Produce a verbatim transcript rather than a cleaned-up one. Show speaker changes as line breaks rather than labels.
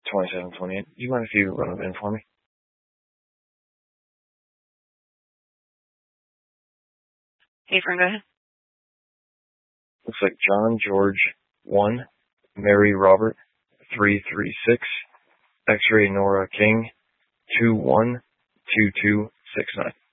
twenty-seven twenty-eight. Do you mind if you run it in for me?
Hey, friend, go ahead.
Looks like John George one, Mary Robert three three six, X-ray Nora King two one two two six nine.